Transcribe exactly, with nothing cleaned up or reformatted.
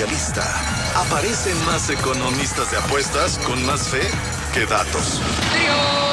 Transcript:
especialista. Aparecen más economistas de apuestas con más fe que datos.